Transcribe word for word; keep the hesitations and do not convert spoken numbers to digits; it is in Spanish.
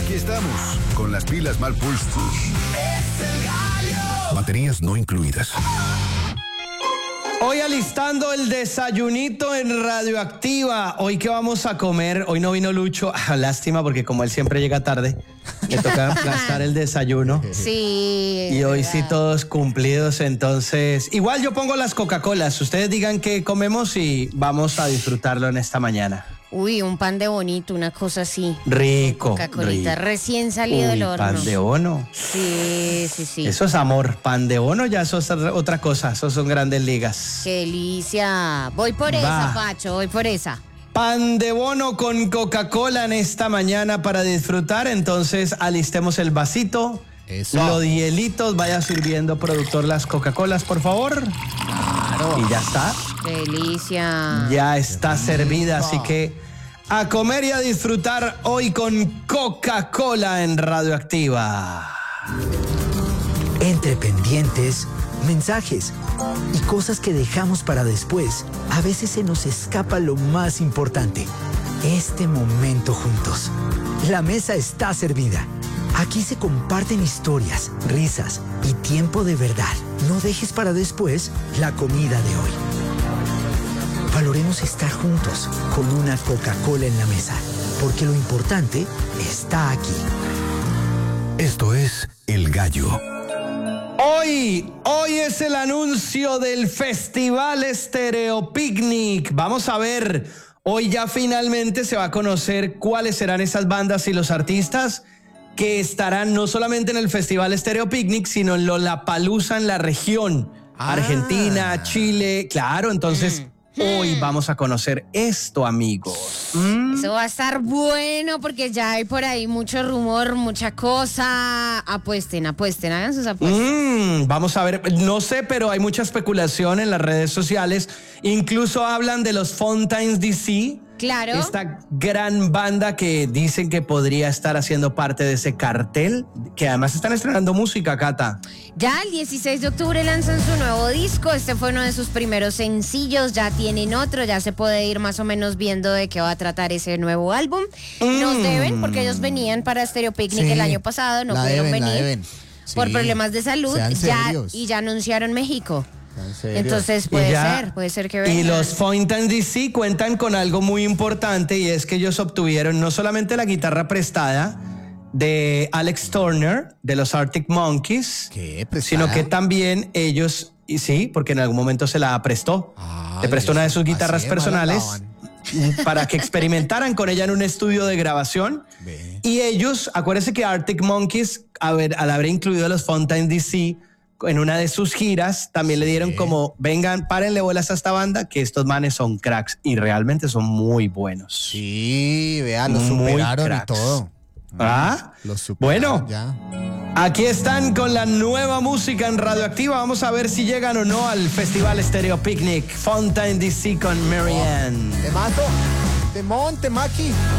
Aquí estamos, con las pilas mal puestas. Baterías no incluidas. Hoy alistando el desayunito en Radioactiva. Hoy, ¿qué vamos a comer? Hoy no vino Lucho. Ah, lástima, porque como él siempre llega tarde, me toca aplastar el desayuno. Sí. Y hoy sí todos cumplidos, entonces... Igual yo pongo las Coca-Colas. Ustedes digan qué comemos y vamos a disfrutarlo en esta mañana. Uy, un pan de bonito, una cosa así. Rico, Coca-Colita rico. recién salido Uy, del horno. pan de ono. Sí, sí, sí. Eso es amor. Pan de ono ya eso es otra cosa. Eso son grandes ligas. Qué delicia. Voy por Va. esa, Pacho, voy por esa. Pan de bono con Coca-Cola en esta mañana para disfrutar. Entonces alistemos el vasito. Eso. Los hielitos. Vaya sirviendo, productor, las Coca-Colas, por favor. Claro. Y ya está. Qué delicia. Ya está servida, así que a comer y a disfrutar hoy con Coca-Cola en Radioactiva. Entre pendientes, mensajes y cosas que dejamos para después, a veces se nos escapa lo más importante, este momento juntos. La mesa está servida. Aquí se comparten historias, risas y tiempo de verdad. No dejes para después la comida de hoy. Valoremos estar juntos con una Coca-Cola en la mesa, porque lo importante está aquí. Esto es El Gallo. Hoy, hoy es el anuncio del Festival Estéreo Picnic. Vamos a ver, hoy ya finalmente se va a conocer cuáles serán esas bandas y los artistas que estarán no solamente en el Festival Estéreo Picnic, sino en Lollapalooza en la región. Ah. Argentina, Chile, claro, entonces... Mm. Hoy vamos a conocer esto, amigos. ¿Mm? Eso va a estar bueno porque ya hay por ahí mucho rumor, mucha cosa. Apuesten, apuesten, hagan sus apuestas. Mm, vamos a ver, no sé, pero hay mucha especulación en las redes sociales. Incluso hablan de los Fontaines D C. Claro. Esta gran banda que dicen que podría estar haciendo parte de ese cartel, que además están estrenando música, Cata. Ya el dieciséis de octubre lanzan su nuevo disco. Este fue uno de sus primeros sencillos. Ya tienen otro. Ya se puede ir más o menos viendo de qué va a tratar ese nuevo álbum. Mm. Nos deben porque ellos venían para Estéreo Picnic Sí, el año pasado. No la pudieron deben, la venir deben. por Sí. problemas de salud. Sean Ya, serios. y ya anunciaron México. ¿En serio? Entonces Y puede ya- ser, puede ser que Y vengan. los Fontaines D C cuentan con algo muy importante, y es que ellos obtuvieron no solamente la guitarra prestada de Alex Turner de los Arctic Monkeys, ¿Qué? ¿Prestada? sino que también ellos, y sí, porque en algún momento se la prestó, Ay, le prestó una de sus eso, guitarras así de malas personales daban. para que experimentaran con ella en un estudio de grabación. Ve. Y ellos, acuérdense que Arctic Monkeys, a ver, al haber incluido a los Fontaines D C en una de sus giras, también le dieron como, vengan, párenle bolas a esta banda, que estos manes son cracks y realmente son muy buenos. Sí, vea, lo Muy superaron y cracks. todo. ¿Ah? Lo superaron Bueno, ya. aquí están con la nueva música en Radioactiva. Vamos a ver si llegan o no al Festival Estéreo Picnic. Fontaine D C con Marianne. Te mato. Te monte, Maki.